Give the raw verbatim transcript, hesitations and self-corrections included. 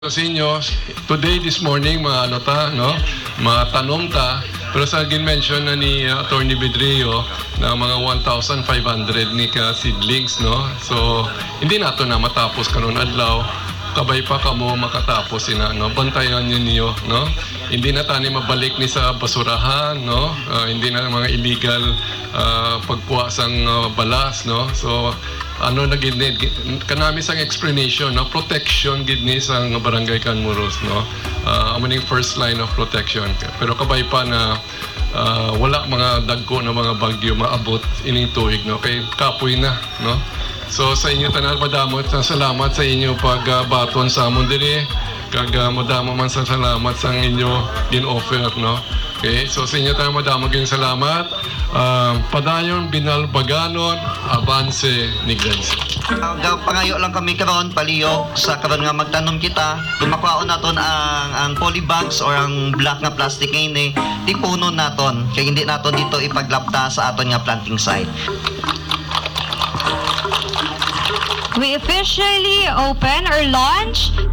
sa inyo, today, this morning, mga ano ta, no? Mga tanong ta, pero sa gin-mention na ni uh, Attorney Bedrillo na mga one thousand five hundred ni ka seedlings, no? So, hindi nato na matapos kanon adlaw, kabay pa kamo makatapos ina, no? Bantayan niyo, no? Hindi na tani mabalik ni sa basurahan, no? Uh, hindi na mga illegal uh, pagkuha sang uh, balas, no? So, ano na gid ni kanami sang explanation, no? Protection gid ni sang barangay Canmuros, no? Uh, amo ning first line of protection, pero kabay pa na uh, wala mga dagko na mga bagyo maabot ining tuig, no? Kay kapoy na, no? So sa inyo tanan madamot, salamat sa inyo pagbaton uh, sa amon diri, kag uh, madamo man sa salamat sa inyo gin-offer, no? Okay, so sa inyo tayo madamo gin salamat. Uh, padayon binalbaganon avanse Negrense. Uh, pangayo lang kami karon paliyo sa karon nga magtanom kita kumakwaon naton ang ang polybags or ang black nga plastic ngayon eh tipuno naton kay hindi naton dito ipaglapta sa aton nga planting site. We officially open or launch